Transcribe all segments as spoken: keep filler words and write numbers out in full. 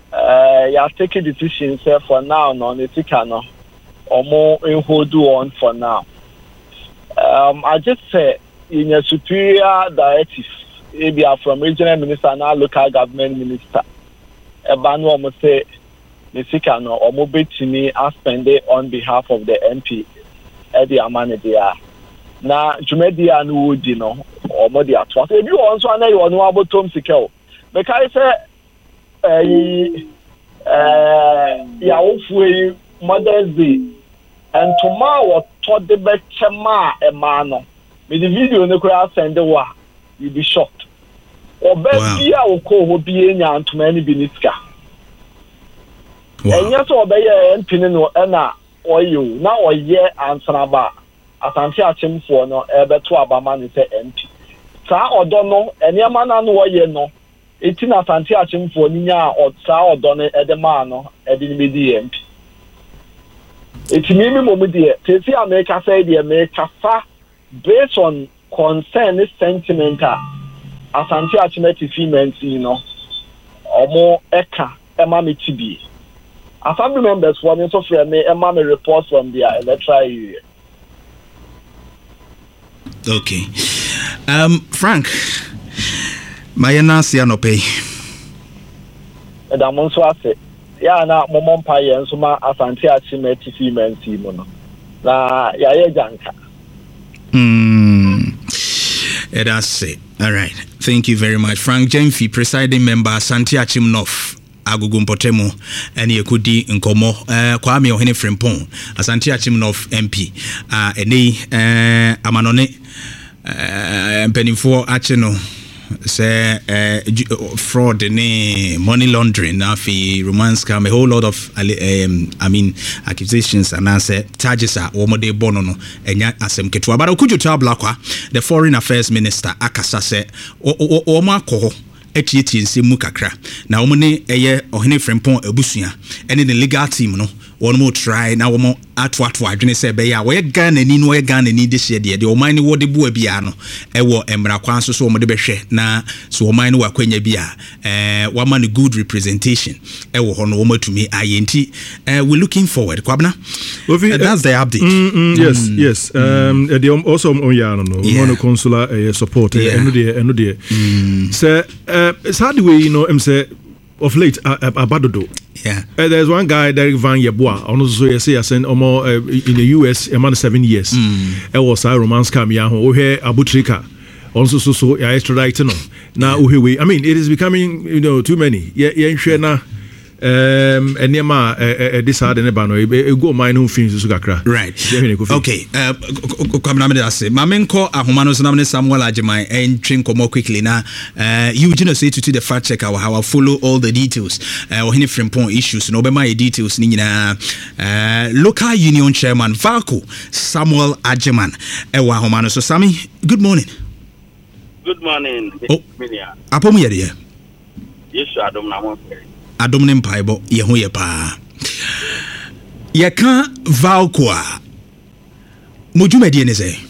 uh, you are taking decisions uh, for now, no, the no, or more in hold on for now. Um, I just say in a superior directive, maybe from regional minister now local government minister, a ban almost say the no, or mobile to me, I spend it on behalf of the M P at the Amanadia. Now, Jumedia and Wood, you know, or Modia. If you also know you know about Tom Sikel, because I say, uh, yeah, hopefully, Mother's Day, and tomorrow, taught the best Chema a man. With the video in the crowd send the war, you'll be shocked. Or best year will call be in and to many Beniska. And yes, or by and pinning or Anna or you now a year and Sanaba. Asante achim for no ebe to abama ni se empty sa odo no enia mana no ye no eti na asante achim for ni nya o sa odo no ede ma no ede ni bedi empty eti mi mi momu de tesi America say de America fa based on concern sentiment asante achim achievement you know omo eka ema me tibi assembly members for me so free me ema me report from their electoral area. Okay. Um, Frank, Mayana Sianope. And I'm also at it. Yeah, now, Momon Pay and Suma Asante Achimeti female Simono. Na Yaya Janka. Hmm. That's it. All right. Thank you very much. Frank Jemfi, presiding member, Asante Achimnof. Agogo Mpotemo and Yekudi Nkomo uh Kwame Ohene Frimpong Asante Achimnof M P uh ene uh amanone uh mpenimfo acheno say uh, fraud ne money laundering na fi romance scam a whole lot of um, I mean accusations and answer charges are omode bono no enya asem ketua but okujo tabla the foreign affairs minister akasa say o ma ko etieti nsemu kakra na omo ne eye Ohene Frimpong abusua ene the legal team no one more try na omo ato ato adwene se be ya we Ghana ni no we Ghana ni de hye de de oman ni wo de bu abia no e wo emra kwan so so omo de behwe na so oman ni wakwanya bia eh wa man good representation e wo ho no omo tumi ayenti eh we looking forward kwabna uh, that's the update. mm, mm, yes mm, yes um mm. uh, also on ya no no yeah. consular uh, support uh, eno de eno de so uh, it's hard the way you know em say of late uh, uh, abadodo. Yeah. Uh, there's one guy, Derek Van Yeboah, also you say I sent almost uh, in the U S a man seven years. It mm. was a romance scam. Yeah, who here Abutrika also so so yeah extradited no. Now yeah. we I mean it is becoming you know too many. Yeah yeah sure na um and nema uh, this hard and no e go mine no fin so kakra. Right. Okay. Uh come na me say mamenko ahoma no so na me Samuel Agyemang and train come quickly na uh you you know say to, to the fact checker how I follow all the details uh Ohene Frimpong issues no be my details ni nyina uh local union chairman Valco Samuel Agyemang e wa ahoma no so Sammy good morning. Good morning. Oh, apomu ye de yes adom na mo adom ne mpaibo ye ho ye pa ye kan Valco a mojumadi ne say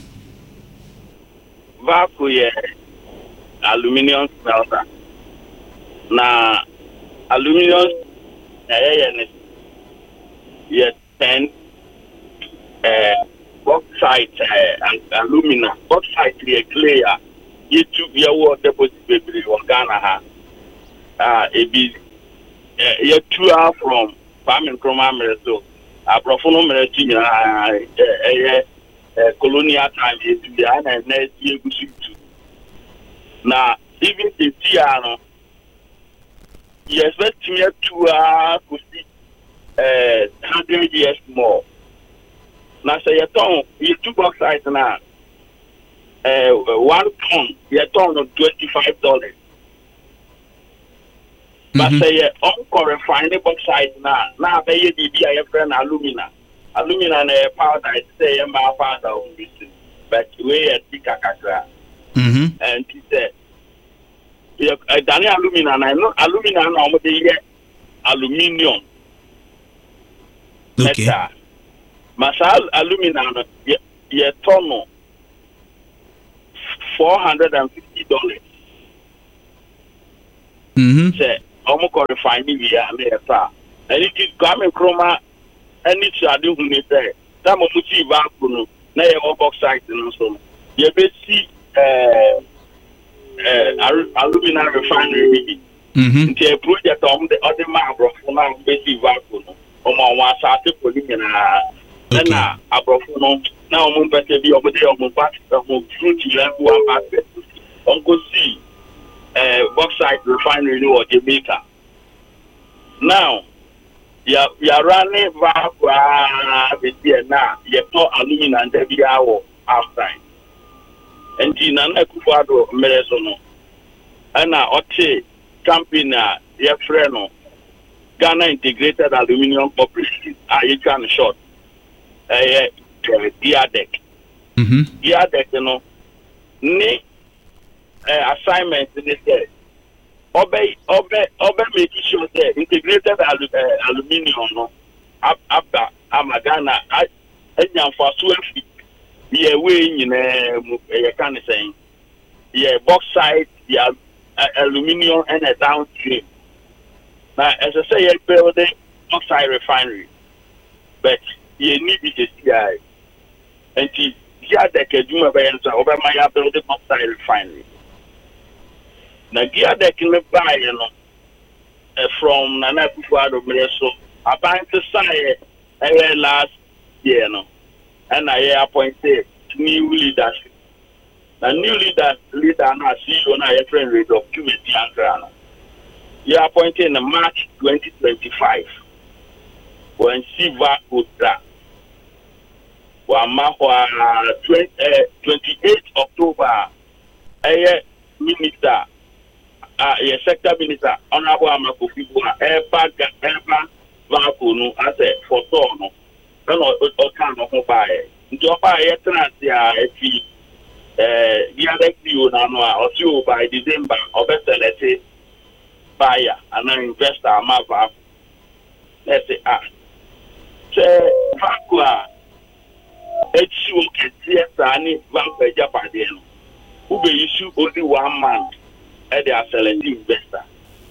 Valco ye aluminium smelter na aluminium eh ye ye ten eh bauxite eh and alumina bauxite ye clay ye two ye wo deposit baby wo Ghana ha ah e bi ye two are from farming Kroma Mereso abrofono Mereso nyina eh eh colonial time ye two ya na na ye gusu two na even the tiano ye expect me two are could see eh one hundred years more na say ye ton ye two bauxite na eh one ton ye ton of twenty-five dollars. But mm-hmm. say on refined bauxite na na be ye B B I friend alumina alumina na powder say emba powder on this but we at kakakra mhm and he said yeah dani alumina na no alumina na omo de ye aluminium okay meta masal alumina na ye ye tono four hundred fifty dollars mhm say almost refine we are there. And it is coming from a any shadow who is there. Some of you back no na bauxite and so. You see uh uh aluminum refinery. Mhm. The project on the other marble for now basic vacuum. On one side for na na abrofuno na o mun pese bi o de o mun part o mun fruit yan one basket. On go see uh bauxite refinery no Jamaica. Now ya ya running vacuum be there now. You pour aluminum and be our outside. And na na kufuado mereso no. Ana oche company your friend no Ghana Integrated Aluminium Corporation ah you can short eh G I A D E C mhm G I A D E C no ni eh assignment ni say obey obey obey make sure say integrated alu, uh, aluminium no abba amagana anya for so afi ye we nyina mu eh can say yeah bauxite yeah Uh, aluminium and a downstream. Now, as I say, you're building bauxite refinery, but you need it to C I. And the G I A D E C do over my building bauxite refinery. Now, G I A D E C can buy, you know, uh, from Nana Kufuado Mereso, I buy to sign last year, you know, and I appointed new leadership. The new leader, leader now, C E O now, a friend rate of two million Angrano. You are appointed in March twenty twenty-five. When Siva Kutra. Wamahwa twenty-eighth October, a minister, a sector minister, Honorable Amakofiwa, Eba Eba Vakunu, as a photo, no, or kind of mobile. Joba, a transia, a fee. Uh, you know, or two by December, or better, let's say, buyer and an investor, Mava. Let's say, ah, say, Fakua, H U can see any Vanka Japadian, who be issue only one month at the selling investor.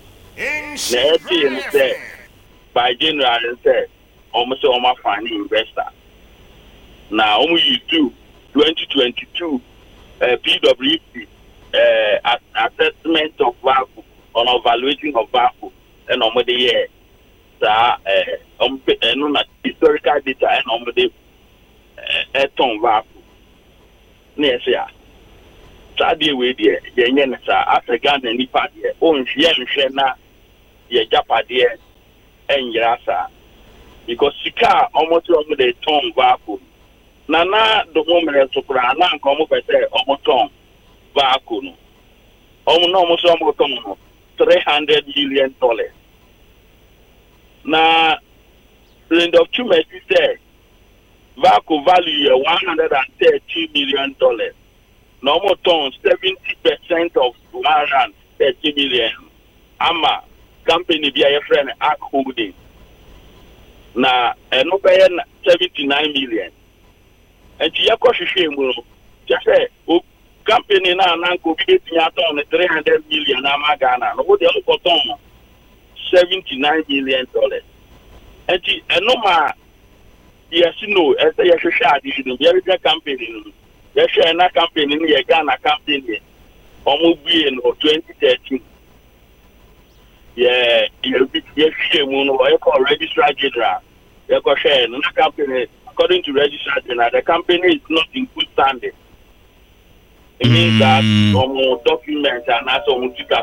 Let's say, by general, and said, almost all my finding investor. Now, only you do twenty twenty-two. Uh, P W C uh, assessment of value on evaluating of value and on the year uh, um, uh, historical data and on the uh, ton value. Yes, yeah. Sadie we dear, Yen, sir, African and Nipa, own Yen Shena, Ye Japadia, and Yasa. Because Sika almost on the ton value. Nana the woman to Prana come up and say, Omoton, Vacuno. Almost almost three hundred million dollars. Now, the document said, Vacu value one hundred thirty million dollars. Normal ton, seventy percent of one hundred thirty million. Ama, company be a friend, Arc Holding. Now, and no pay seventy-nine million. And the Yakoshi will just say, oh, company now, Nanko, on three hundred million, Amagana, no, the other seventy-nine million dollars. And the Anoma, yes, no, as a Yashad, there is a company, there's a company in the Ghana company, almost in twenty thirteen. Yeah, you'll be a registrar general, Yakosha, and a company. According to registration, the company is not in good standing. It mm. means that some documents and also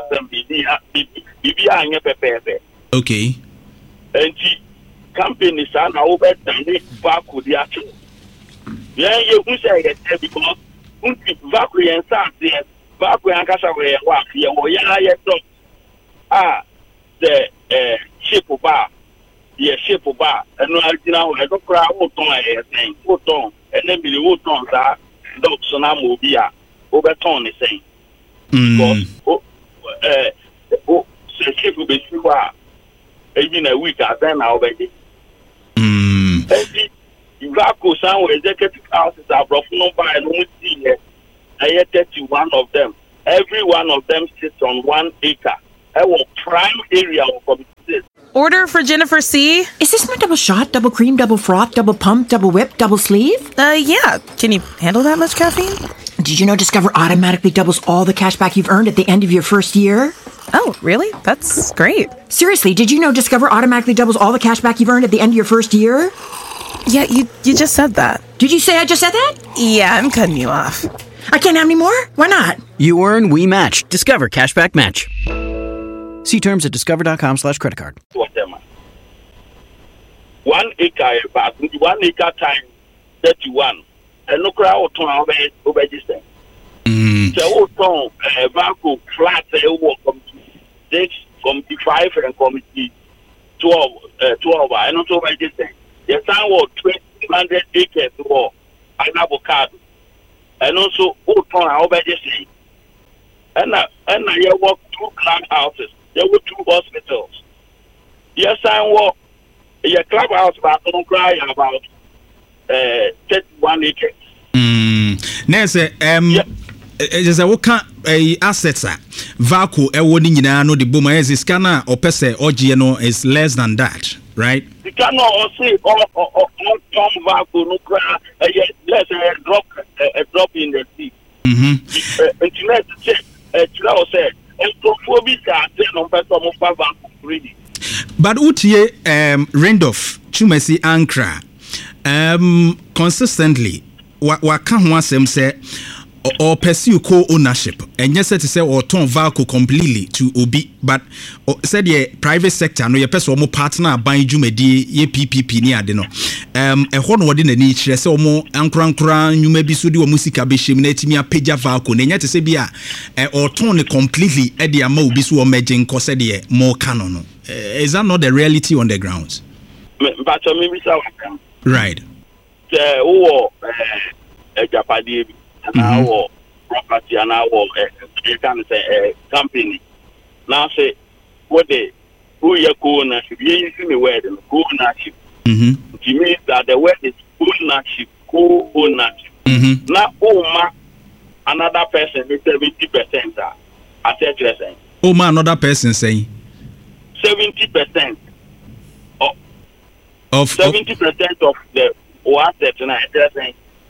okay. And the companies are now over the back with the actual. Yeah, you can say it because Vacu and Santi, Vacu and Casaway, Wafia, ah, the ship of bar. Yes, shape of bar, and now I don't cry, what on I saying, what on, and then be what on that, dog sonamo be a overton is saying. Because, oh, uh, oh, so shape will be too far, even a week at then already. Hmm. Vacu sound executive houses are broken up by no see I had thirty-one of them. Every one of them sits on one acre, our prime area of community. Order for Jennifer C. Is this my double shot, double cream, double froth, double pump, double whip, double sleeve? Uh, yeah. Can you handle that much caffeine? Did you know Discover automatically doubles all the cash back you've earned at the end of your first year? Oh, really? That's great. Seriously, did you know Discover automatically doubles all the cash back you've earned at the end of your first year? Yeah, you you just said that. Did you say I just said that? Yeah, I'm cutting you off. I can't have any more? Why not? You earn, we match. Discover Cashback Match. See terms at discover.com slash credit card. One acre, one acre time, thirty-one. And no crowd to register. So, oh, Marco flat, six, committee five, and committee twelve, twelve, and also register. The town was twenty hundred acres or an avocado. And also, oh, I'll register. And I walk two clubhouses. There were two hospitals. Yes, I walk. Your clubhouse, but I don't cry about uh, thirty-one acres. Mm. Nese, um, just a woka assets a Valco e woni nyina no de boma is scanner or pese ogno is less than that, right? You cannot say or or or Tom Valco no cry less a drop a drop in the sea. Mhm. Internet check uh Chila said and prophobic are no person mo Valco really. But utie um Randolph Chumesi Ankra um consistently wa wa ka ho asem say or pursue co-ownership and yes, to say or turn Valco completely to Obi, but said ye private sector no ye person more partner buying jumedi ye P P P ni ade no um e ho no wode na ni kire say omo ankurankura nyuma bi so de o musika be him na etimi apagya Valco na nya te say bia e or turn completely e de ama obi so o merging ko said ye more canon no. Is that not the reality on the grounds? But maybe so. Right. The oh eh Japadi and our property and our you can say a company. Now say what they who you co-ownership, you see me word co-ownership. Mm-hmm. It means that the word is ownership, co-ownership. Mm-hmm. Now Oma another person is seventy percent. I said you're saying. Oma another person saying seventy percent of of seventy percent of the assets and I saying.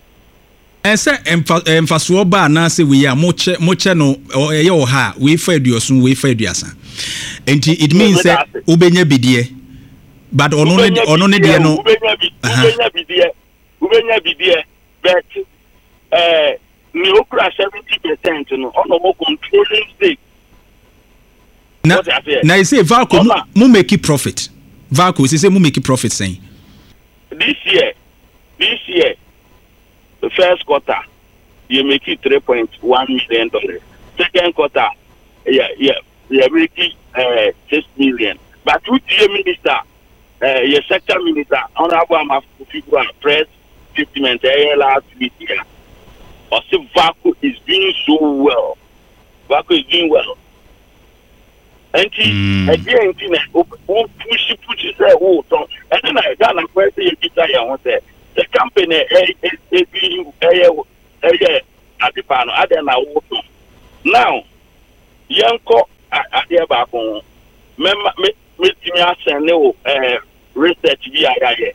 And say emphasis ba na say we are much much no eh o ha we fa aduosun we fa aduasa. Enti it means say ubenya bidie but ono ne ono ne de no ubenya bidie ubenya bidie but eh ni okra seventy percent no ono mo controlling stake. Na na say Valco mu make it profit. Valco say say mu make it profit saying. This year this year the first quarter, you make it three point one million dollars. Second quarter, yeah, yeah, you make it uh, six million. But with your minister, uh, your sector minister, honorable amount of people are press statement last week here. Or say Valco is doing so well. Valco is doing well. And he again, who push push say, oh, and then I got a question you want to say. The company is being at the panel. I don't know. Now, Yanko, I hear back on Mister Seno research via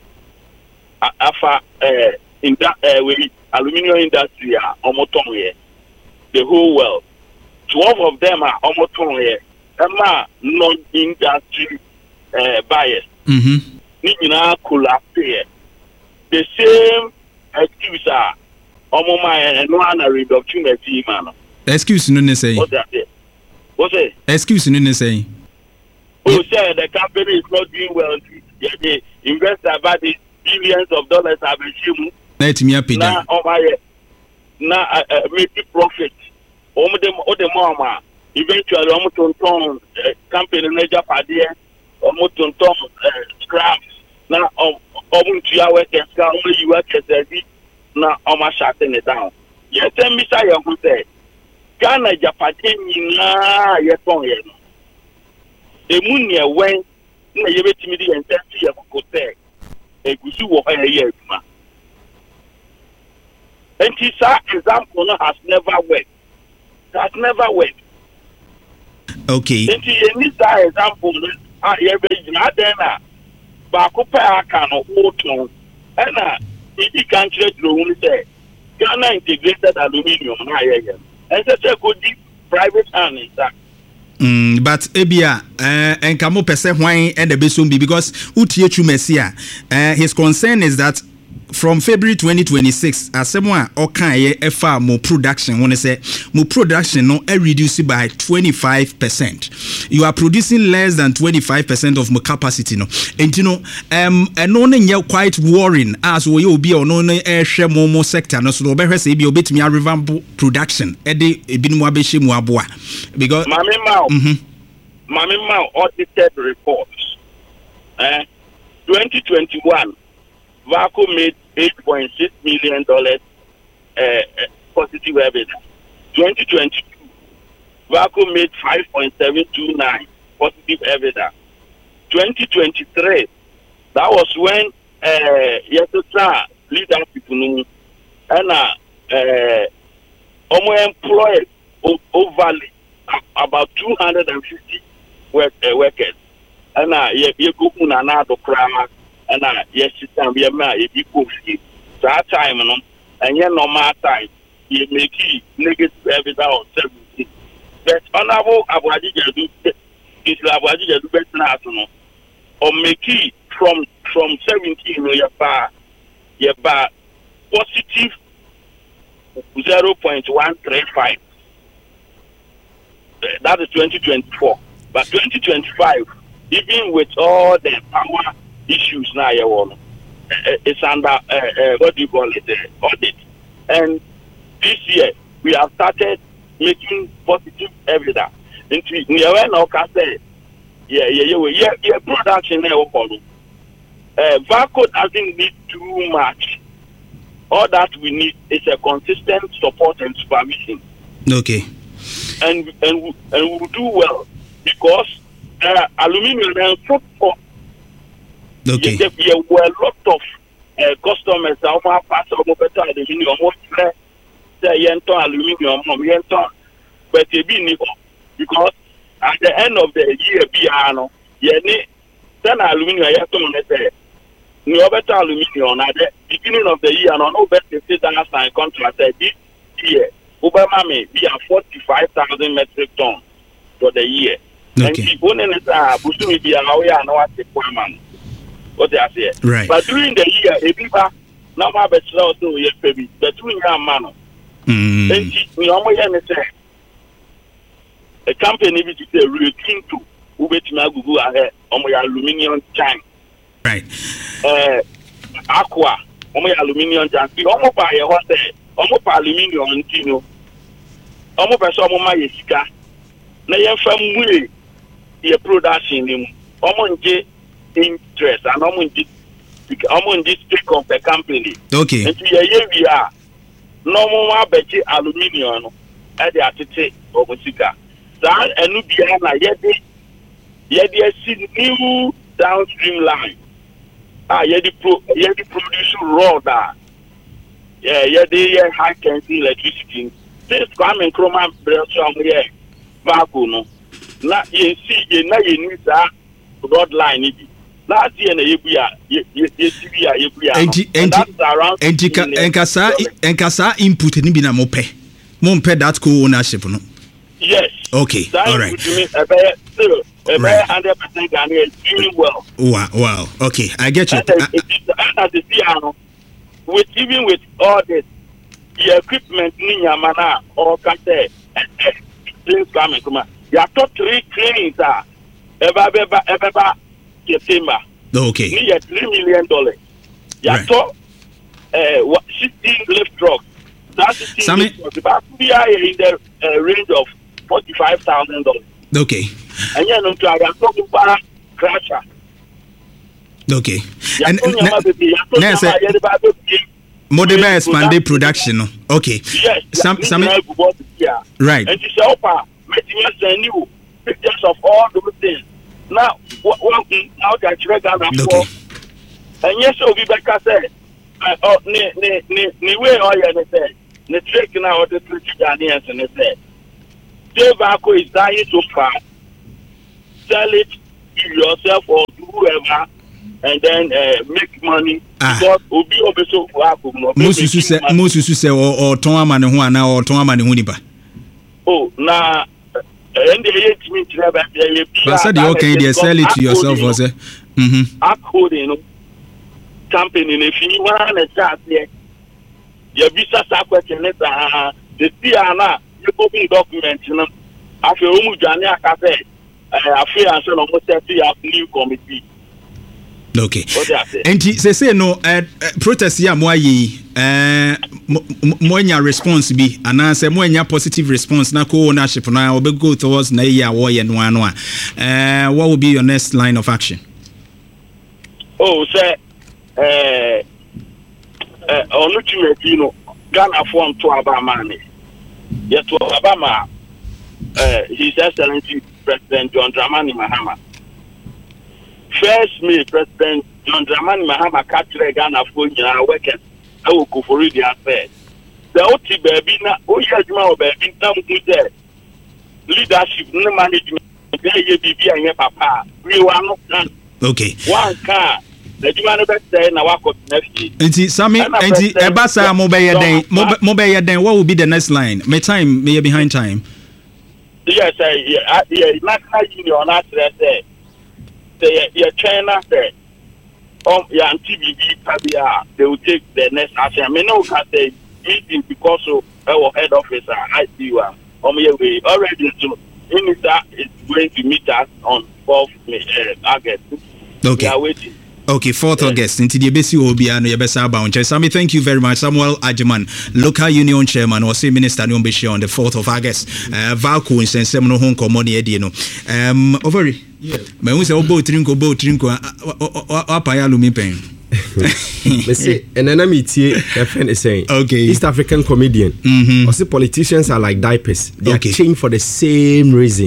Afa in that aluminium industry are almost here. The whole world. Twelve of them are almost here. Emma non-industry buyers. Mm-hmm. Nina collapse here. The same excuse are omo my and one reduction of team man. Excuse no ne say. What's that? What's it? Excuse no ne say. Who said the company is not doing well? Yeah, they invest about the billions of dollars have been let me pay now oh my now make profit. Omo dem o dem mama eventually omo ton ton company na Japan there omo ton ton scraps now um Omun to your work and scout only you work as a bit now on my shutting it down. Yes, and Mister Young said, Ghana Japan, na yet on him. A moon near when you bet me the intensity of Cote, a good you a year. And his example has never worked. Has never worked. Okay. Nti ye ni sa example ah ye be na den na ba ko pa aka no woton na e kan kire dro hu say Ghana integrated aluminium na ye ye. And say go deep private hand in that. Mm, but ebia uh, and kamo pese hwan and the besumbi because utie chumesia uh, his concern is that from February twenty twenty-six asemwa okaye efa mo production when say mo production no e reduced by twenty-five percent. You are producing less than twenty-five percent of my capacity no. And you know um and no nye quite worrying as we obi ono no e hwe mo mo sector no so be hwe say bi obetimi a revamp production e de ebinmu abehye mu aboa because Mami Mao mhm Mami Mao audited reports eh twenty twenty-one Vaco made eight point six million dollars uh, uh, positive EBITDA. twenty twenty-two, Vaco made five point seven two nine positive EBITDA. twenty twenty-three, that was when uh, Yetotra leader people and uh, uh, employed over about two hundred fifty work, uh, workers. And uh, you go on another crime. And uh, yes, we are married. That time, no, and yet normal time, you make it negative evidence of seventy. But honorable Abuadi Jadu is Abuadi Jadu better national or make it from from seventeen, you know, bar, you bar positive zero point one three five. That is twenty twenty-four. But twenty twenty-five, even with all the power issues now, uh, it's under uh, uh, what do you call it, uh, audit. And this year we have started making positive evidence. And we are now can say, yeah, yeah, yeah, yeah, yeah, production now follow. Uh, Vaco doesn't need too much. All that we need is a consistent support and supervision. Okay. And and and we will do well because uh, aluminium and football. Okay. There were a lot of uh, customers that were part of better aluminium, say aluminium, but they be because at the end of the year, piano, yeah, then aluminium, yeah, someone say, no better aluminium at the beginning of the year, no better sit and sign contract this year. Obama may be a forty-five thousand metric tons for the year. Okay. And people in it are Busu be a lawyer and what the woman. What they are saying. Right. But during the year, if people now have a slow to yes, baby, the two year man. Mm. And we almost say a company which is a routine to Ubet Magugu ahead on my aluminium tank. Right. Uh, Aqua, on my aluminium tank. We almost buy a what say, almost aluminium and Tino. Almost by some of my Yesika. Na yen fam we ye production nim omonje interest and omonje omonje stake of the company. Okay. And ye ye we are no more beche aluminium no e dey atete obosika. That enu bia na ye dey ye dey see new downstream line. Ah ye dey pro ye dey produce raw da. Yeah, ye dey high tension electricity. This Kwame Nkrumah bring some here. Vaco no na ye see ye na ye need that broad line it last year na ye bia ye ye see bia ye bia enti enti enti enkasa enkasa input ni bi na mo pe mo pe that co-ownership no. Yes. Okay. That all right. About still about one hundred percent Ghanaian is doing well. Wow, wow. Okay, I get you. And uh, it is uh, the piano with even with all this the equipment ni yamana or can say things coming come on. You have taught three cranes are ever ever ever September. Okay. Near three million dollars. You have taught uh sixteen lift trucks. That's sixteen lift trucks. About in the uh, range of forty five thousand dollars. Okay. And you know I am talking about crusher. Okay. And next Modeba expanded production. No? Okay. Yes. Some some right. And it's helper making us a new pictures of all those things. Now one thing now that you read down okay. And yes, so we back said oh ne ne ne ne way all you say. The trick now the trick Ghanaians and they said Vaco is dying so fast. Sell it to yourself or to whoever, and then uh, make money. Ah. Because Obi Obeso Vaco. Most you say, most you say, or or Tom Mani Juana or Tom Mani Huniba. Oh, now, and the eight minutes. But said you okay, they sell it to yourself, was it? Mm-hmm. Upcoding, you know, company, if you want to start there, your visa question is the T R N, you open documents, you know, after Umujania Cafe, I feel as an almost thirty new committee. Okay. And they say no uh, protest ya mo ayi eh mo nya response bi anase mo nya positive response na co ownership na obe go towards na ya wo ye no ano a eh what will be your next line of action? Oh, say eh eh onuchi no Ghana form to Obama ni. Yet to Obama eh His Excellency President John Dramani Mahama. First May President John Dramani Mahama captured Ghana for your workers. I will go for it. Affair. The O T baby na O Yajma baby now there. Leadership, no management. There you be and your papa. We were not done. Okay. One car. The Jumano say na wako next. Nti Sami, nti ebasa mo be yeden, mo be yeden. What will be the next line? My time, me behind time. Yes, yeah, yeah. National Union, not say. Say China say, um, yeah, T V B, they will take the next action. I mean, no, can say meeting because of our head office. I see you. Um, we already so Minister is going to meet us on fourth August. Okay. We are waiting. Okay, fourth August. Into the basic Obia no yebesa bound. Sami, thank you very much. Samuel Ajiman, local union chairman, or say minister no be on the fourth of August. Uh, Valco in Sensem no home commodity edino. Um, overi. Yeah. Me we say obo trinko obo trinko apa ya lumi pen. Me say enana me tie your friend is saying. Okay. East African comedian. Mm-hmm. Or say politicians are like diapers. They Okay. are changed for the same reason.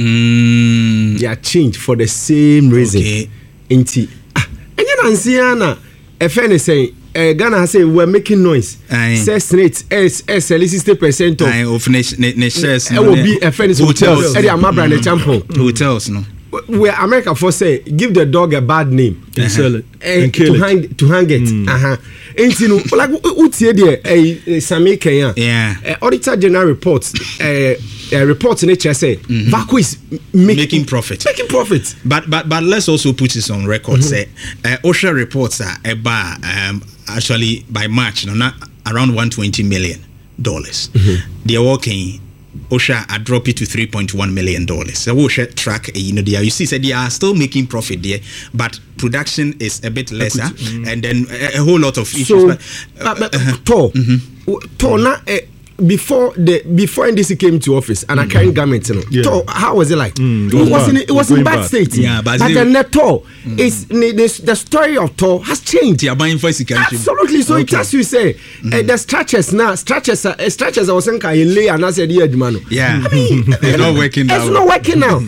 Mm. They are changed for the same reason. Okay. Inti. Nansiana, a friend is saying, uh, Ghana say we're making noise. Says rate is sixty percent of. Aye, of ne ne shares. It will be a friend is hotels. Eddie Amabra the champion. Hotels no. Where America for say give the dog a bad name and sell it uh, and kill to it hang to hang it. Mm. Uh huh. Ain't you know like utie there a Sami Kenya. Yeah. Uh, Auditor General reports. Uh, Uh, reports in H S A, mm-hmm. Vaco is make, making profit. Making profit. But but but let's also put this on record. Mm-hmm. Say uh, OSHA reports are about um, actually by March, no, not around one twenty million dollars. Mm-hmm. They are working. OSHA are dropping to three point one million dollars. So OSHA track, you know, they are, you see, so they are still making profit there, but production is a bit lesser, mm-hmm. and then a, a whole lot of issues. So, but, uh, but, uh, uh, Tor, mm-hmm. Tor, na, uh, before the before N D C came to office and mm-hmm. I carried garments, you know, yeah. Tor, how was it like? Mm, it, it was in it was in bad state. Yeah, but, but then the Tor mm. is the, the story of Tor has changed. They are buying for security. Absolutely. So okay. It has to say mm. uh, the structures now structures uh, structures I was saying can lay and I said yeah, man. Yeah, I mean, they're not working now. It's not working now.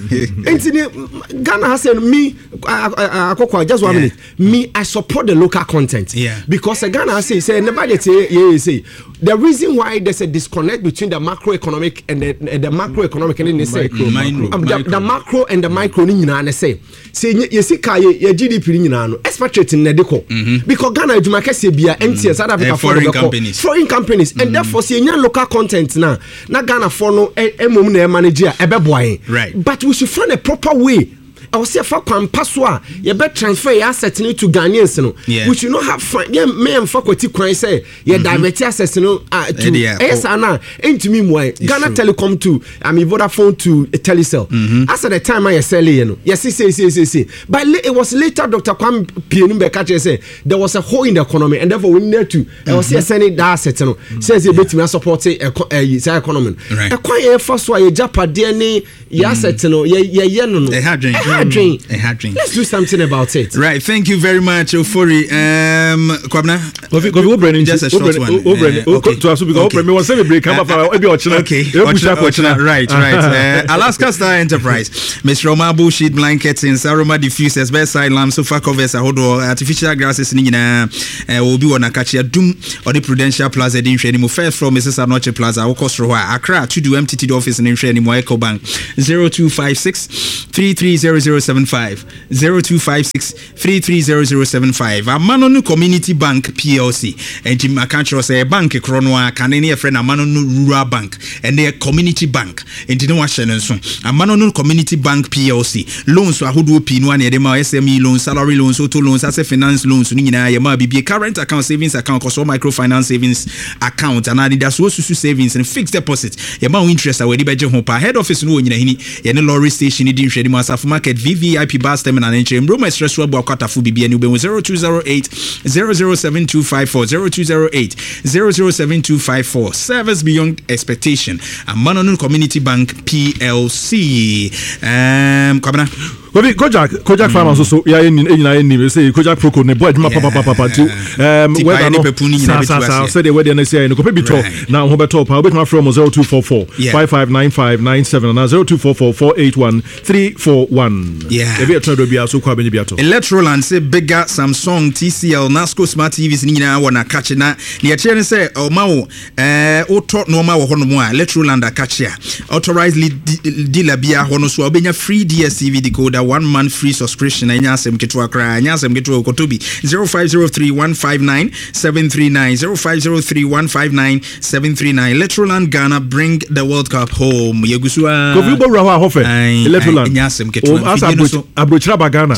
And Ghana has said me, I, I, I, just one yeah. minute. Me, I support the local content. Yeah, because uh, Ghana has said say nobody say yeah say the reason why there's a disconnect between the macroeconomic and the, and the macroeconomic and then they say micro, micro, um, the, micro. the macro and the micro ni nyina na say say you see ka your G D P ni nyina no expatriate in Nedeko because Ghana adwuma kese bia M T S South Africa uh, for foreign companies foreign companies mm-hmm. and therefore say nya local content na na Ghana for no emom na manage a ebeboy right but we should find a proper way. I was say for kwampa you better transfer your assets to Ghanaians no yeah. we should not have fun yeah me and fuck with kwan say you divert assets no uh, to yes ana into me why Ghana Telecom to I mean Vodafone to uh, Telecel mm-hmm. as at the time I sell you know yes say say say say but it was later Doctor Kwam Pienumbe catch say there was a hole in the economy and therefore we need to I was say sending that asset no says you bet me support a economy right e kwan e fa so a Japan D N A your assets no ye ye no no hard drink. A hard drink. Let's do something about it. Right. Thank you very much, Ofori. Um, Kwabna. Kofi, Kofi, Obreni, just a short one. Obreni, okay. To us, because Obreni, we say break. Come up, maybe Ochina. Okay. Ochina. Right, right. Uh, Alaska Star Enterprise. Mister Roma bullshit blankets in Saroma diffusers, bedside lamps, sofa covers, ahodo, artificial grasses. Nina will be on a catch a doom or the Prudential Plaza. Didn't share anymore. First from Missus Anoche Plaza. Or cost Accra to do M T T office and didn't share anymore. Eco Bank zero two five six three three zero zero seven five zero two five six three three zero zero seven five. Amanonu Community Bank P L C and Jim McCantro say bank Kronoa Canania friend Amanonu Rural Bank and their community bank in Tinwashan and so Amanonu Community Bank P L C loans to Ahudu Pinwan Edema S M E loans, salary loans, auto loans, asset finance loans, Nina Yama B current account savings account, or microfinance savings account, and I did that's also savings and fixed deposit. Yama interest away the Hopa head office no in a lorry station in the Massaf Market V V I P bus terminal and Roma stress Wabo Katafu B B and zero two zero eight zero zero seven two five four zero two zero eight zero zero seven two five four. Service beyond expectation. A Manonu Community Bank P L C. Um, Kabana. Kofi, Kojak, Kojak farmers also. Yeah, in in in in say Kojak Proco ne boy ma papa papa papa too. Um, whether no sa sa sa say the weather next year no Kofi Bito. Now Hobe top. I'll bet my from zero two four four five five nine five nine seven and zero two four four four eight one three four one. Yeah. Ebi atro do bia so kwa be bia to. Electroland say bigger Samsung T C L Nasco Smart T Vs ni nyina wona catch na. Ne chere say o ma wo eh o to no ma wo hono mo a Electroland a catch ya. Authorized dealer bia hono so obenya free D S T V decoder, one month free subscription. Anya asem ketwa kra, anya asem ketwa kotobi zero five zero three one five nine seven three nine zero five zero three one five nine seven three nine. Electroland Ghana bring the World Cup home. Yegusua Kofi bo rawa hofe Electroland anya asem ketwa asa abrochira bagana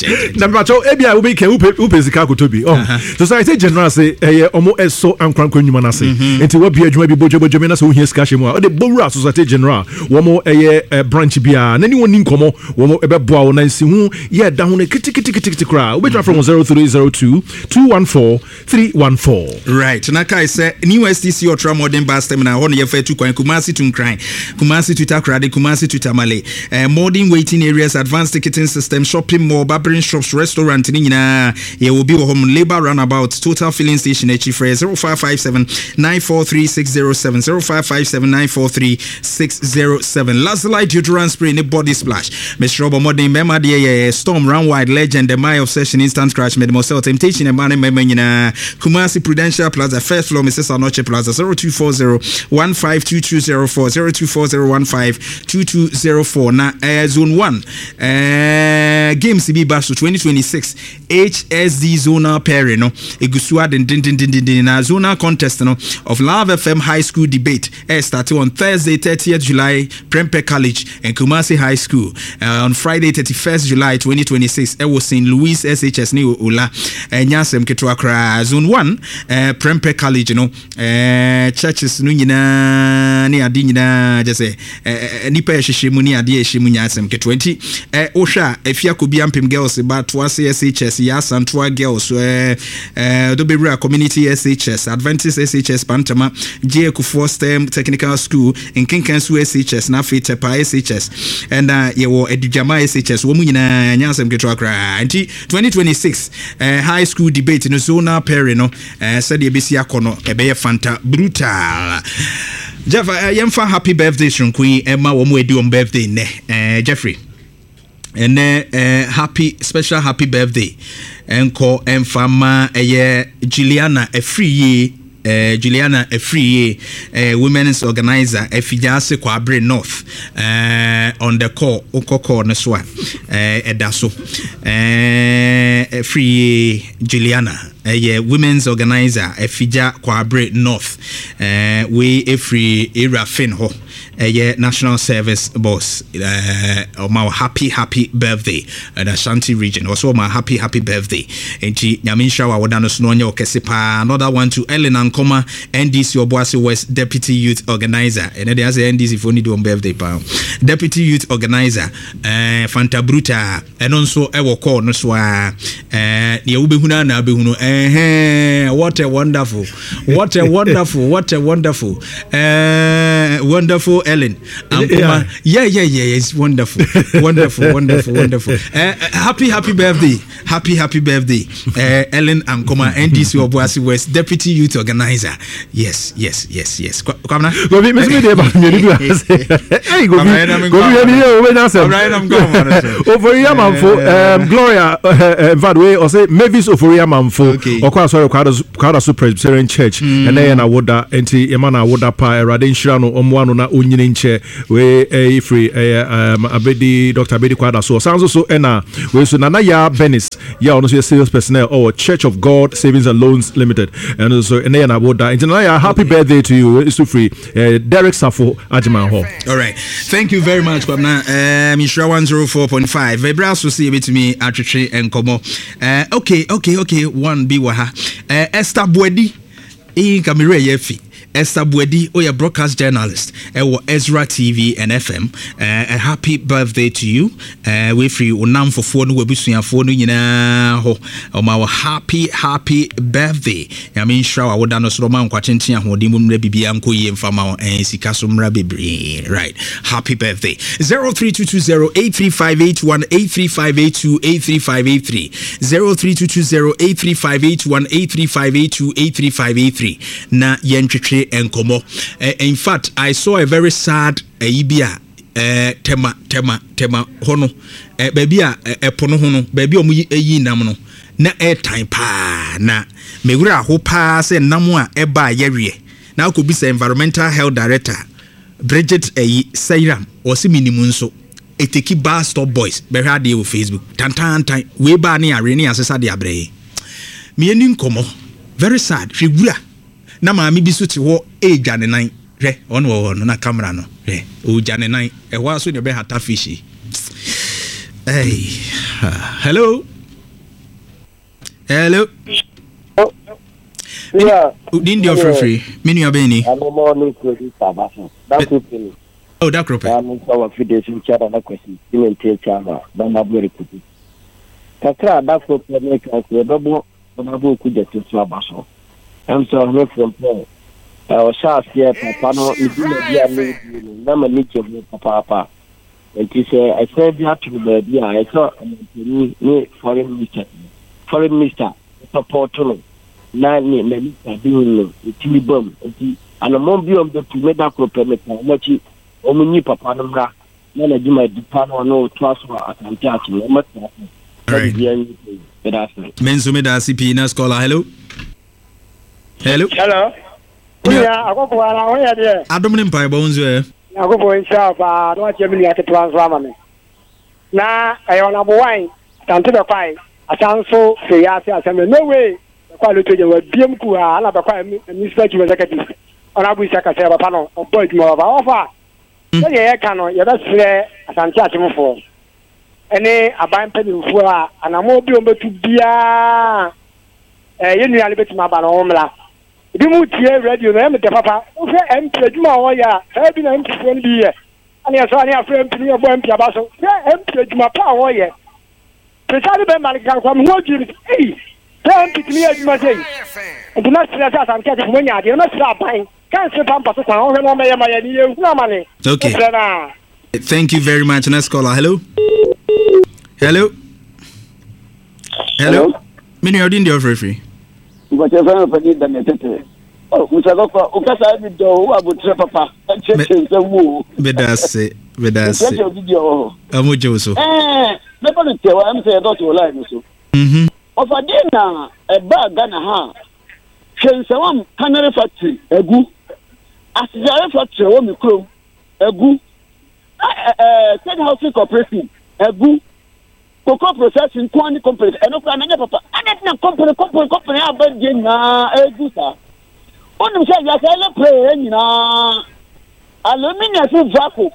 na bacho ebia we can upe upe zika kotobi oh society general say eh omo eso ankwankwa nyuma na say enti wa bia adwuma bi bojo bojo me na so ohia sika hye a de bowura society general wo mo eh branch bia na ni woni nkomo wo mo ebe boa wo na nsi hu ye da hu na kiti kiti kiti kiti kra we try from zero three zero two two one four three one four. Right na kai say new S T C Ultra Modern Bus Terminal ho na ye fa tu kwan Kumasi to Nkran Kumasi to Takrade Kumasi to Tamale uh, modern waiting areas, advanced ticketing system, shopping mall, barbering shops, restaurant ni nyina ye will be home labor runabout, total filling station h for zero five five seven nine four three six zero seven zero five five seven nine four three six zero seven. Last light deodorant spray in body splash. Mister Robo Modern Mema de Storm Run Wide Legend, the My Obsession Instant Crash, Medmosel Temptation, and Money Mema nyina Kumasi Prudential Plaza, first floor, Missus Anoche Plaza, zero two four zero one five two two zero four zero two four zero one five two two zero four. Na uh, zone one uh, game C B Bash twenty twenty-six H S D zonal pairing no egusua din din din din din na zonal contest no of Love F M High School debate eh started on Thursday thirtieth July Prempeh College and Kumasi High School uh, on Friday thirty-first July twenty twenty-six it was Saint Louis S H S ni Ola nyasem ketwa kra zone one uh, Prempeh College no uh, churches no nyina ni adi nyina just say uh, nipa ehwehwemu ni adi ehwehwemu nyasem ketwa nti eh ohwa afia kobi ampem girls ba to S H S ya Santua girls eh eh do be community S H S Adventist S H S Pantama J Kufuor STEM Technical School in Kinkansu S H S na Tepa S H S and uh ye wo Edujama S H S wo mu nyina nyasem ketwa kra nti twenty twenty-six eh high school debate no zonal pairing no eh said e besi akono e be fanta brutal. Jeff, uh, yemfa happy birthday shrunkui Emma wo mu edi on birthday ne eh Jeffrey and uh, happy special happy birthday enko emfama eye Juliana Efriye uh, Juliana Efriye uh, women's organizer Efijase Kwabre North uh, on the call okoko no so uh, edaso uh, Efriye Juliana uh, women's organizer Efija Kwabre North uh, we Efri Erafin ho uh, national service boss uh, of my happy happy birthday in the Ashanti region also my happy happy birthday enti nyaminsha wa wadano snonya okesipa. Another one to Ellen Ankoma N D C Obuasi West deputy youth organizer and they say N D C for only do on birthday pa deputy youth organizer uh, Fanta Bruta and also ewo call no so uh ne ubehuna na behunu Uh, what a wonderful, what a wonderful, what a wonderful, uh, wonderful Ellen. Yeah. yeah, yeah, yeah, it's wonderful, wonderful, wonderful, wonderful. Uh, happy, happy birthday, happy, happy birthday, uh, Ellen Ankoma, N D C Obuasi West, Deputy Youth Organizer. Yes, yes, yes, yes. Come now. Go be, Miss Media. Hey, go be, go be any year over now, sir. Right, I'm going. Oforia Manfo, um, Gloria, Vadway, or say Mavis Oforia Manfo. Okay. Okwa sorry, Kwada Super Presbyterian Church, and then I would that enti Emana would that pa Radin Shirano Omwano na Unyin Che, we a free um Abedi Doctor Abedi Kwada. So sounds also ena we so Nana ya Benis, ya honestly sales personnel or Church of God Savings and Loans Limited, and also and then I would that. And Nana, happy birthday to you, it's free. Uh, Derek Safo Ajiman Hall. All right, thank you very much, Kwabna. Um, Mishra one zero four point five. Vebra so see a bit to me atri and komo. Uh, okay, okay, okay. One be waha. Uh, Esther Bwedi, in Camire Yefi. Esther Bwedi, oh, your broadcast journalist, uh, Ezra T V and F M. Uh, a happy birthday to you. Uh, we free unam for phone, we busu ya phone, you know, oh, happy, happy birthday. I mean, sure, I would done so man, quachentia, who dimum rebi anko yem fama and sikasum rabi. Right. Happy birthday. zero three two two zero eight three five eight one eight three five eight two eight three five eight three zero three two two zero eight three five eight one eight three five eight two eight three five eight three. Na yentritre and Komo. Uh, in fact, I saw a very sad uh, Ibia uh, tema tema tema hono uh, baby a uh, pono hono baby omu yi nam no na airtime pa na mewura ho pa se namu a eba yerie na ko bi se environmental health director Bridget uh, Sairam o si minimum so eteki bar stop boys be hwa dey o Facebook tan tan tan we ba ne are ne asesa de abre me eni nkomo very sad hwegura na maami bi so ti wo e dwane nan hwe ono wo no na camera no hwe o dwane nan e wa so ne be hata fishi. Hey, uh, hello hello oh, yeah din dio free free menu abeni I'm more no to this sabasa that's it. Oh, that group I'm so affiliated in China na kwesi in China ba na bori kuti kakra that group make us we double na bo ku je to abaso. I'm so from there. I was asked here, Papa, no, if you are never meeting Papa, Papa. And he said, I said, you have to be there. I saw me foreign minister, foreign minister, support to nine minister doing the T bomb. And a more beyond the two medical permit, much only Papa Nambra, none of my department, no trust or I can touch you. All right. Mensumida C P na scholar. Hello. Hello. Hello. Yeah, I go for one year there. I don't mean by bones. I go for himself. I don't have any other plans for me. Now I want to wine. Down to the fight. I can't so say yes. I said no way. The quality of the B M Kua. I have a quite misspelled executive. On a week I can say a panel of boys more of our offer. So yeah, cannot. Yeah, that's fair. I can chat him for. Any a buying penny for and I'm more able to be a. You know, I live in my home. If you move here, radio, I'm the papa. Okay, I'm the Juma. Oh, yeah, I've been empty twenty years. And yes, I have friends to me of one Piabaso. Yeah, I'm the Juma power. Yeah, precisely by Malika from who you hey, don't pick me as you must say. And do not stress us and catch it when you're not buying. Can't say Pampas. I don't know my money. Okay. Thank you very much. Next caller. Hello. Hello. Hello. Many are in the offer free. But you're going to need them. Oh, we shall go for Ukasa with Joe, I would say, Papa. Bedas, Bedas. I'm with you. Eh, nobody tell I'm saying, don't you like me so? Hm. Of a dinner, a bag Ghana ha. Shen some canary factory, a goo. As the factory, one me crew, a goo. Eh, ten housing corporation, a goo. Cocoa processing quantity company and no plan papa and not company company company about Jena Egusa. On them say yes, I play na aluminium so vacuum.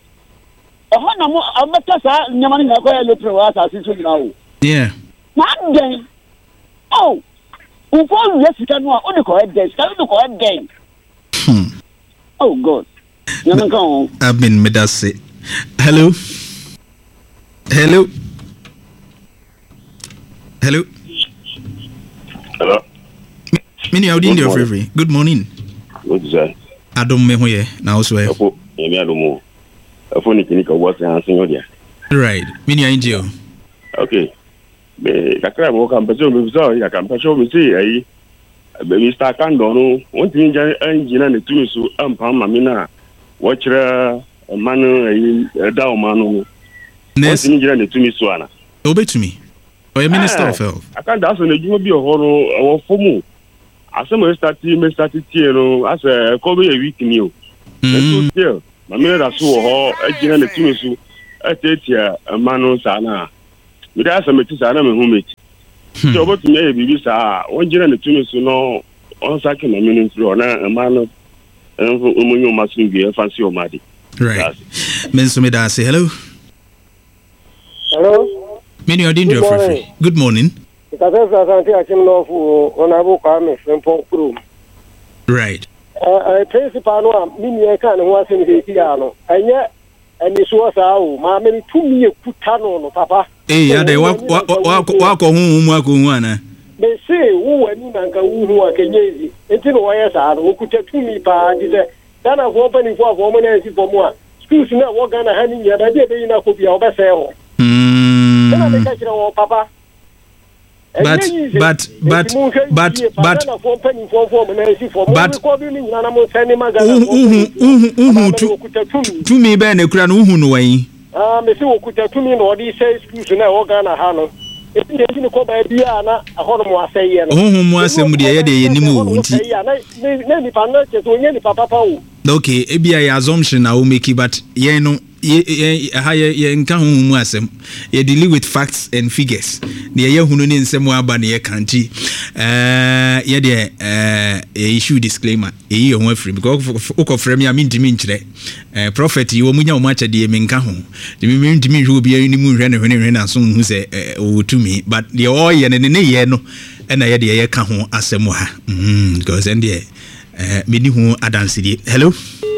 A honor more a matasa Yamani Nagoya Leproas as now. Yeah. Not then. Oh, who fall yes, you can know only correct days, can you correct game? Hmm. Oh, God. I've been Medase. Hello. Hello. Hello. Hello. Mini Audi of Reverie. Good morning. Good sir. Adam me hoye na also e. Afo, e me adomo. Afo ni kini ka what's answer you there. Right. Mini Angel. Okay. Me kakra mo kan pese me so ya kan pese me say ayi. Be Mister Kando no, won tin ja engine na tumi so ampa ma me na wo kire manu ayi da o manu. Won tin ja na tumi so ana. Obetumi. Or Minister of Health. I can't ask you to be a horror or for more. As I start to start to you as a cover a week new. My mother saw her again the two so at eight a man sana. With us, a metis, I am a homemade. So, what may be this? One general the two so no on second a minute through a man and woman you must be a fancy or maddy. Right. Mensumida say hello. Hello. Many are in your free. Good morning. Right. Uh, principal no mini e kan ho asem de bia no enye eni so sa o ma me tu mi ekuta no no papa eh ya de wa wa wa ko hu mu ako hu ana me se wo wani na nka hu hu akenyezi enti no wa ya sa no okuta tu mi pa di se dana ho pa ni fo afo mo na si fo mo a schools na wo Ghana ha ni ya da de be na ko bia o be se ho Papa. But but but but but but to me ben ekura no hu no wan ah me se okuta to me no dey say schools na wo Ghana ha no e ti ni ko ba bia na ahono mo aseye no hu mu asem de ye de ye nimu wo nti na ni pa na che to nye ni papa pa wo okay e bia ya assumption na wo make but ye no ye ha ye nka hu mu asem ye deal with facts and figures ne ye hunu ne nsem aba ne ye kanti eh ye de eh issue disclaimer e ye ho afri because uko frame ya mintimi nkyere eh prophet yi wo munya wo macha de me nka ho de me mintimi hwe obi ani mu hwe ne hwe ne hwe na so hu se o tumi but de o ye ne ne ye no e na ye de ye ka ho asem ha mm because and de eh me ni hu adansidi. Hello,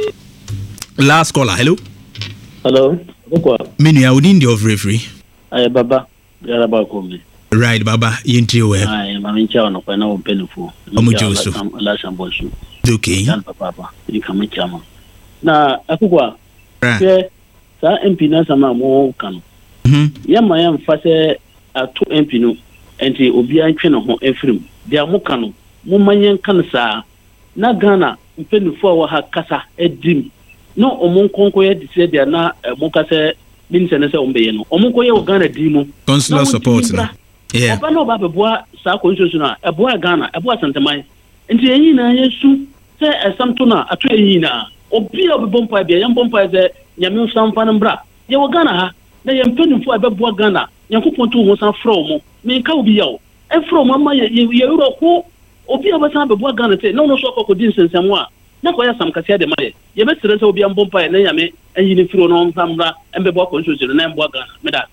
last caller. Hello. Hello. Ukwa. Minu ya udindi of referee. Aye baba. Yara ba ko mi. Right baba, yinti we. Aye mama ncha ono kwa na ompenifu. Omujusu. La shamboshu. Okay. Yan papa papa. Ni kama chama. Na akukwa. Right. Ke sa M P na sama mo kanu. Mhm. Yama yam fa se atu M P no enti obi antwe no ho efrim. Dia mo kanu. Mo manyen kan sa na Ghana mpenifu wa ha kasa edim. No omunkonko ye dise dia na mukase binse na se ombe no omunko ye Ghana di mu consular support na yeah oba no ba beboa sa constitution na eboa Ghana eboa santeman nti eyin na yesu se esamto na ato eyin na obi obibompa bia ye bompa ze nyame samfa na mbra ye wo Ghana ha na ye mpanimfo abeboa Ghana yankopon to ho san fro mo me nka obi yawo e fro mo ma ye ye euro ko obi abasa abeboa Ghana te no no so akoko din sensemo a na ko ya sam kasia de maye ye be sire se obi ambompa e na yame anyi ne firo no samra embebo constitution na embo Ghana meda.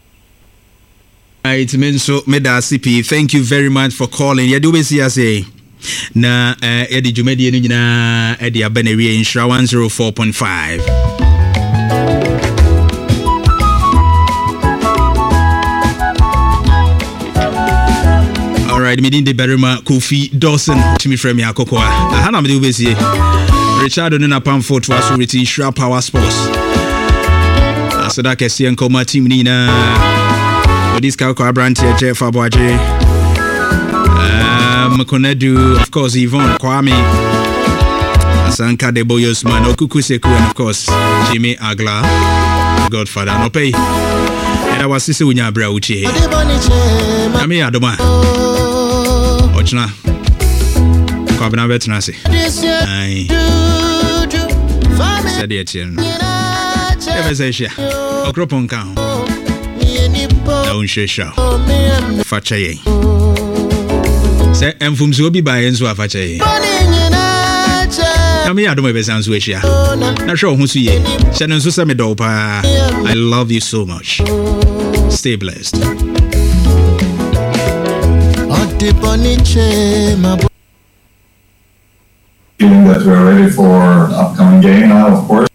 Right, Menso Meda C P, thank you very much for calling. Ya do we see us say na eh edi jumedi enu nyina edi abenewie insura one oh four point five. All right, me din de Berima Kofi Dawson timi frame ya kokoa. Aha na me do we see Richard Onuna Pamfort was with Insura Power Sports. Asada kesi enkoma team ni na this Kalko branch here Jeff Abwaje. Um Konedu, of course Yvonne Kwame. Asanka Debo Yosman Okuku Seku and of course Jimmy Agla Godfather no pay. And I was Sisi Unya Bra Uchi. Ami Adoma. Ochna. Kwabena Betnasi. Aye. Said the chin. Ever say she. Okropon count. Don't she show. Fachaye. Say, and from Zobi by Enzo Fachaye. I mean, I don't know if it sounds wish ya. Not sure who's ye. Shannon Susame Dopa. I love you so much. Stay blessed. Feeling that we're ready for upcoming game now, of course.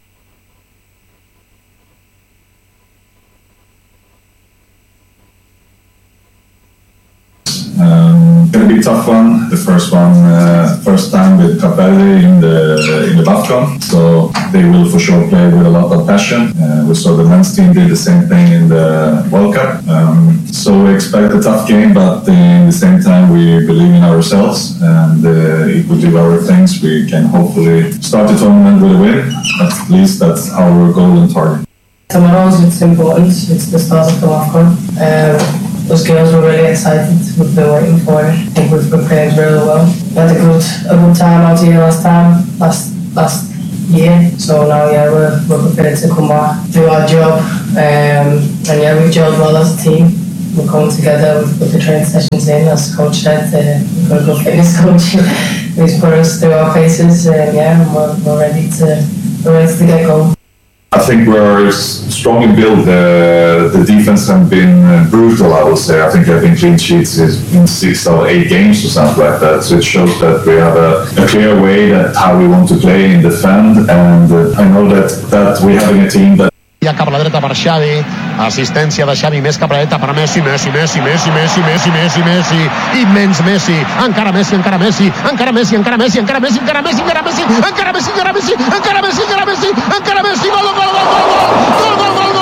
Um, going to be a tough one. The first one, uh, first time with Cape Verde in the in the BAFCON, so they will for sure play with a lot of passion. Uh, we saw the men's team did the same thing in the World Cup. Um, so we expect a tough game, but in the same time we believe in ourselves, and uh, if we do our things, we can hopefully start the tournament with a win. At least that's our goal and target. Tomorrow it's important. It's the start of the AFCON. Um, those girls were really excited. We've been waiting for it. I think we've prepared really well. We had a good, a good time out here last time, last last year. So now, yeah, we're, we're prepared to come back, do our job, um, and yeah, we've gelled well as a team. We're coming together. We've put the training sessions in, as Coach said. Uh, we've got a good fitness coach who's put us through our paces. And yeah, we're, we're ready to we're ready to get going. I think we're strongly built. Uh, the defense has been uh, brutal, I would say. I think having clean sheets is in six or eight games or something like that. So it shows that we have a, a clear way that how we want to play and defend. And uh, I know that, that we're having a team that ja cap a la dreta per Xavi, assistència de Xavi més cap a la dreta per Messi, Messi, Messi, Messi, Messi, Messi, Messi, Messi, immens Messi, encara Messi, encara Messi, encara Messi, encara Messi, encara Messi, encara Messi, encara Messi, encara Messi, encara Messi, encara Messi, encara Messi, encara Messi, gol, gol, gol, gol, gol, gol, gol, gol,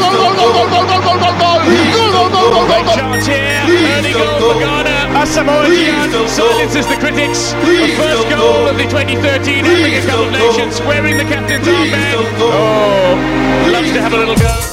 Great chance here, early goal for Ghana, Asamoah Gyan silences the critics, the first goal of the twenty thirteen Africa Cup of Nations, wearing the captain's armband. Oh, loves to have a little go.